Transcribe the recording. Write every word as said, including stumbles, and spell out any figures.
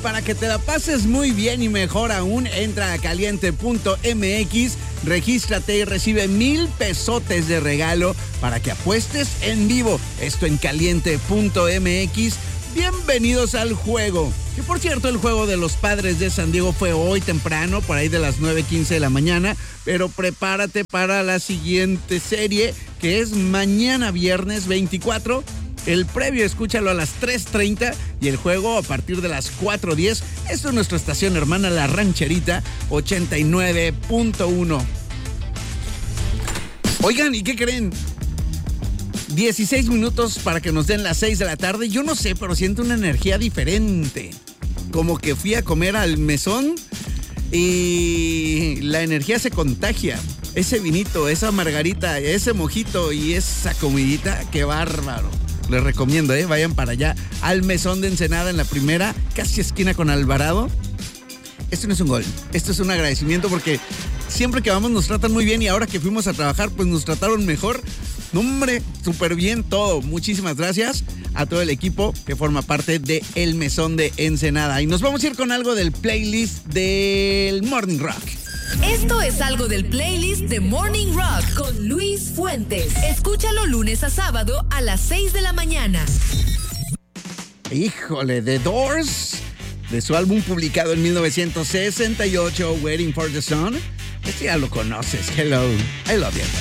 para que te la pases muy bien y mejor aún, entra a caliente punto m x, regístrate y recibe mil pesotes de regalo para que apuestes en vivo. Esto en caliente punto m x. Bienvenidos al juego. Que por cierto, el juego de los Padres de San Diego fue hoy temprano, por ahí de las nueve quince de la mañana. Pero prepárate para la siguiente serie, que es mañana viernes veinticuatro. El previo escúchalo a las tres treinta y el juego a partir de las cuatro diez. Esto es nuestra estación hermana La Rancherita ochenta y nueve punto uno. Oigan, ¿y qué creen? dieciséis minutos para que nos den las seis de la tarde. Yo no sé, pero siento una energía diferente. Como que fui a comer al mesón y la energía se contagia. Ese vinito, esa margarita, ese mojito y esa comidita, qué bárbaro. Les recomiendo, ¿eh? Vayan para allá al mesón de Ensenada en la primera, casi esquina con Alvarado. Esto no es un gol, esto es un agradecimiento porque siempre que vamos nos tratan muy bien y ahora que fuimos a trabajar pues nos trataron mejor. No, hombre, súper bien todo. Muchísimas gracias a todo el equipo que forma parte de El Mesón de Ensenada. Y nos vamos a ir con algo del playlist del Morning Rock. Esto es algo del playlist de Morning Rock con Luis Fuentes. Escúchalo lunes a sábado a las seis de la mañana. Híjole, The Doors, de su álbum publicado en mil novecientos sesenta y ocho, Waiting for the Sun. Este ya lo conoces. Hello, I love you.